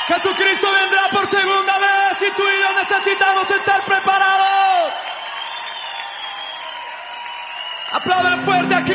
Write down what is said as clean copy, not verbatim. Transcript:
Jesucristo vendrá por segunda vez y tú y yo necesitamos estar preparados. Aplaudan fuerte aquí.